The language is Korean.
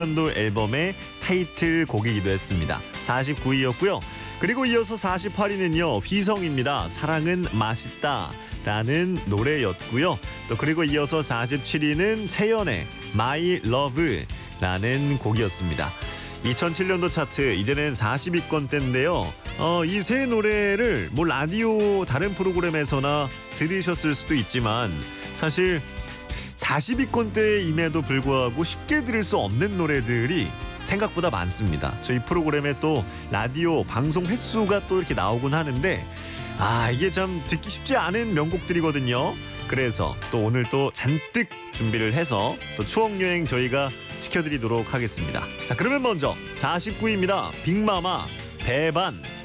년도 앨범의 타이틀곡이기도 했습니다. 49위였고요. 그리고 이어서 48위는요. 휘성입니다. 사랑은 맛있다 라는 노래였고요. 또 그리고 이어서 47위는 채연의 My Love 라는 곡이었습니다. 2007년도 차트 이제는 40위권대인데요. 이 세 노래를 뭐 라디오 다른 프로그램에서나 들으셨을 수도 있지만 사실 40위권대임에도 불구하고 쉽게 들을 수 없는 노래들이 생각보다 많습니다. 저희 프로그램에 또 라디오 방송 횟수가 또 이렇게 나오곤 하는데 이게 참 듣기 쉽지 않은 명곡들이거든요. 그래서 또 오늘 또 잔뜩 준비를 해서 또 추억여행 저희가 시켜드리도록 하겠습니다. 자, 그러면 먼저 49위입니다. 빅마마 배반.